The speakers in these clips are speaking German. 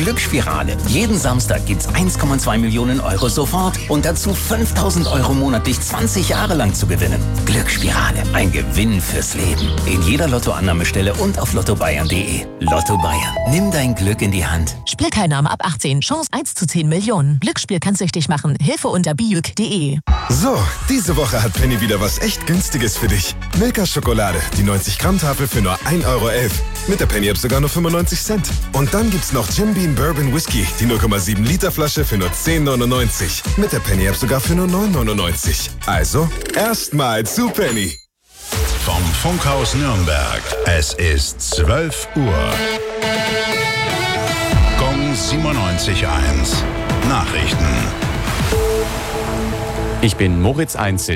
Glücksspirale. Jeden Samstag gibt's 1,2 Millionen Euro sofort und dazu 5.000 Euro monatlich 20 Jahre lang zu gewinnen. Glücksspirale, ein Gewinn fürs Leben. In jeder Lottoannahmestelle und auf lottobayern.de. Lotto Bayern, nimm dein Glück in die Hand. Spielteilnahme ab 18, Chance 1 zu 10 Millionen. Glücksspiel kann süchtig machen. Hilfe unter biuk.de. So, diese Woche hat Penny wieder was echt Günstiges für dich. Milka-Schokolade, die 90-Gramm-Tafel für nur 1,11 Euro. Mit der Penny-App sogar nur 95 Cent. Und dann gibt's noch Jim Beam Bourbon Whisky, die 0,7 Liter Flasche für nur 10,99. Mit der Penny-App sogar für nur 9,99. Also, erstmal zu Penny. Vom Funkhaus Nürnberg. Es ist 12 Uhr. Gong 97.1. Nachrichten. Ich bin Moritz Einzel.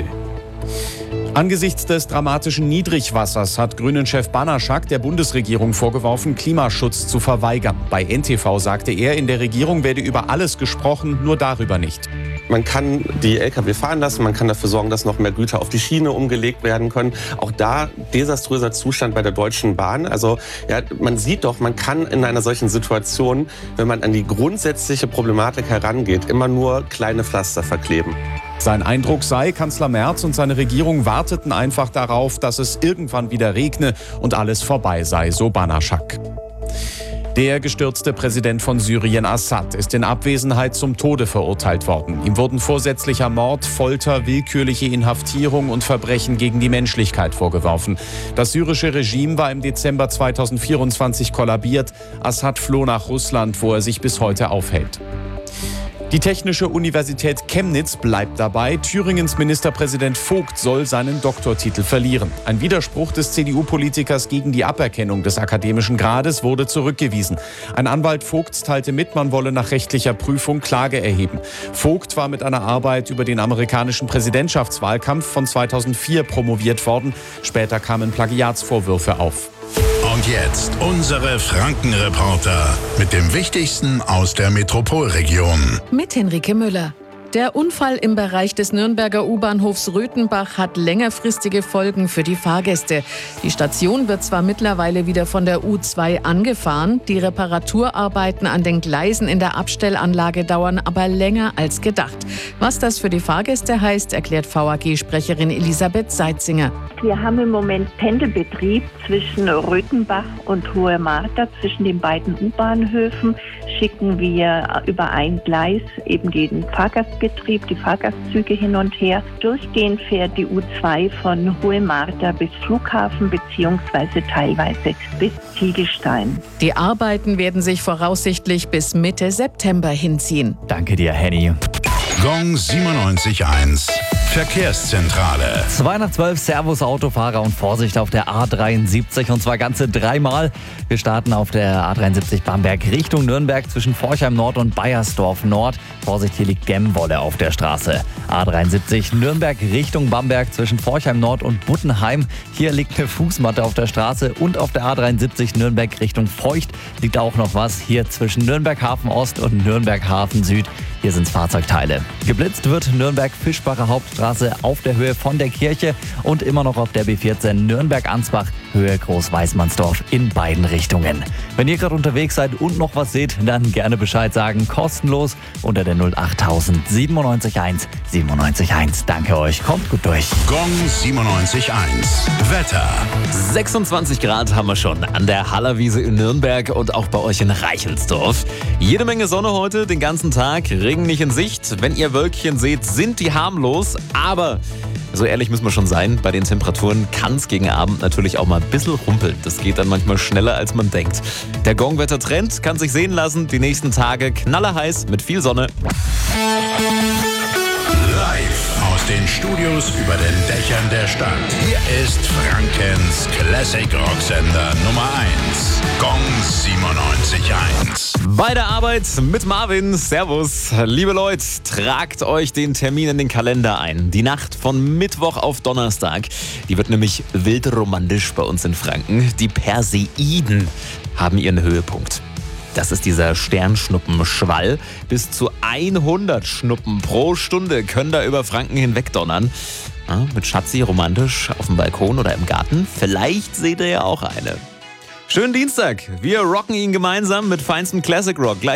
Angesichts des dramatischen Niedrigwassers hat Grünen-Chef Banaschak der Bundesregierung vorgeworfen, Klimaschutz zu verweigern. Bei NTV sagte er, in der Regierung werde über alles gesprochen, nur darüber nicht. Man kann die Lkw fahren lassen, man kann dafür sorgen, dass noch mehr Güter auf die Schiene umgelegt werden können. Auch da desaströser Zustand bei der Deutschen Bahn. Also ja, man sieht doch, man kann in einer solchen Situation, wenn man an die grundsätzliche Problematik herangeht, immer nur kleine Pflaster verkleben. Sein Eindruck sei, Kanzler Merz und seine Regierung warteten einfach darauf, dass es irgendwann wieder regne und alles vorbei sei, so Banaschak. Der gestürzte Präsident von Syrien, Assad, ist in Abwesenheit zum Tode verurteilt worden. Ihm wurden vorsätzlicher Mord, Folter, willkürliche Inhaftierung und Verbrechen gegen die Menschlichkeit vorgeworfen. Das syrische Regime war im Dezember 2024 kollabiert. Assad floh nach Russland, wo er sich bis heute aufhält. Die Technische Universität Chemnitz bleibt dabei. Thüringens Ministerpräsident Vogt soll seinen Doktortitel verlieren. Ein Widerspruch des CDU-Politikers gegen die Aberkennung des akademischen Grades wurde zurückgewiesen. Ein Anwalt Vogts teilte mit, man wolle nach rechtlicher Prüfung Klage erheben. Vogt war mit einer Arbeit über den amerikanischen Präsidentschaftswahlkampf von 2004 promoviert worden. Später kamen Plagiatsvorwürfe auf. Und jetzt unsere Frankenreporter mit dem Wichtigsten aus der Metropolregion. Mit Henrike Müller. Der Unfall im Bereich des Nürnberger U-Bahnhofs Röthenbach hat längerfristige Folgen für die Fahrgäste. Die Station wird zwar mittlerweile wieder von der U2 angefahren, die Reparaturarbeiten an den Gleisen in der Abstellanlage dauern aber länger als gedacht. Was das für die Fahrgäste heißt, erklärt VAG-Sprecherin Elisabeth Seitzinger. Wir haben im Moment Pendelbetrieb zwischen Röthenbach und Hohe Martha, zwischen den beiden U-Bahnhöfen schicken wir über ein Gleis eben den Fahrgastbetrieb, die Fahrgastzüge hin und her. Durchgehend fährt die U2 von Hohe Martha bis Flughafen bzw. teilweise bis Ziegelstein. Die Arbeiten werden sich voraussichtlich bis Mitte September hinziehen. Danke dir, Henny. Gong 97.1. Verkehrszentrale. 2 nach 12, Servus Autofahrer und Vorsicht auf der A73 und zwar ganze 3-mal. Wir starten auf der A73 Bamberg Richtung Nürnberg zwischen Forchheim Nord und Baiersdorf Nord. Vorsicht, hier liegt Gemwolle auf der Straße. A73 Nürnberg Richtung Bamberg zwischen Forchheim Nord und Buttenheim. Hier liegt eine Fußmatte auf der Straße und auf der A73 Nürnberg Richtung Feucht liegt auch noch was. Hier zwischen Nürnberg Hafen Ost und Nürnberg Hafen Süd. Hier sind Fahrzeugteile. Geblitzt wird Nürnberg-Fischbacher Hauptstraße auf der Höhe von der Kirche und immer noch auf der B14 Nürnberg-Ansbach, Höhe Großweismannsdorf in beiden Richtungen. Wenn ihr gerade unterwegs seid und noch was seht, dann gerne Bescheid sagen. Kostenlos unter der 08000 971 971. Danke euch, kommt gut durch. Gong 97.1. Wetter. 26 Grad haben wir schon an der Hallerwiese in Nürnberg und auch bei euch in Reichelsdorf. Jede Menge Sonne heute, den ganzen Tag. Regen nicht in Sicht. Wenn ihr Wölkchen seht, sind die harmlos. Aber so ehrlich müssen wir schon sein, bei den Temperaturen kann es gegen Abend natürlich auch mal ein bisschen rumpeln. Das geht dann manchmal schneller, als man denkt. Der Gong-Wetter-Trend kann sich sehen lassen. Die nächsten Tage knallerheiß mit viel Sonne. Live aus den Studios über den Dächern der Stadt. Hier ist Frankens Classic Rock Sender Nummer 1. Gong 97.1. Bei der Arbeit mit Marvin. Servus. Liebe Leute, tragt euch den Termin in den Kalender ein. Die Nacht von Mittwoch auf Donnerstag. Die wird nämlich wild romantisch bei uns in Franken. Die Perseiden haben ihren Höhepunkt. Das ist dieser Sternschnuppenschwall. Bis zu 100 Schnuppen pro Stunde können da über Franken hinweg donnern. Ja, mit Schatzi romantisch auf dem Balkon oder im Garten. Vielleicht seht ihr ja auch eine. Schönen Dienstag. Wir rocken ihn gemeinsam mit feinstem Classic Rock.